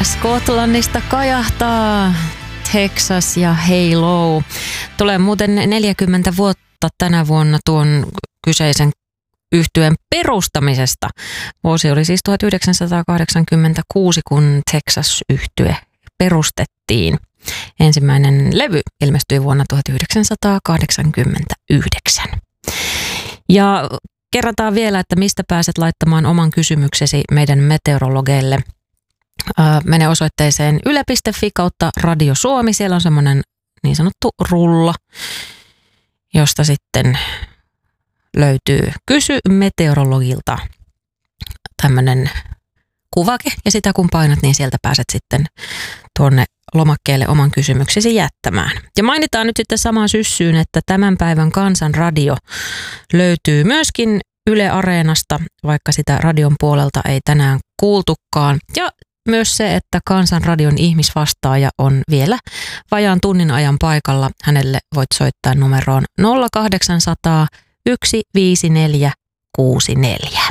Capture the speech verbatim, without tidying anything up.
Skotlannista kajahtaa Texas ja Halo. Tulee muuten neljäkymmentä vuotta tänä vuonna tuon kyseisen yhtyeen perustamisesta. Vuosi oli siis tuhatyhdeksänsataakahdeksankymmentäkuusi, kun Texas-yhtye perustettiin. Ensimmäinen levy ilmestyi vuonna tuhatyhdeksänsataakahdeksankymmentäyhdeksän. Ja kerrataan vielä, että mistä pääset laittamaan oman kysymyksesi meidän meteorologeille. Mene osoitteeseen yle piste fi kautta Radio Suomi. Siellä on semmoinen niin sanottu rulla, josta sitten löytyy Kysy meteorologilta tämmöinen kuvake. Ja sitä kun painat, niin sieltä pääset sitten tuonne lomakkeelle oman kysymyksesi jättämään. Ja mainitaan nyt sitten samaan syssyyn, että tämän päivän Kansanradio löytyy myöskin Yle Areenasta, vaikka sitä radion puolelta ei tänään kuultukaan. Ja myös se, että Kansanradion ihmisvastaaja on vielä vajaan tunnin ajan paikalla. Hänelle voit soittaa numeroon nolla kahdeksansataa yksi viisi neljä kuusi neljä.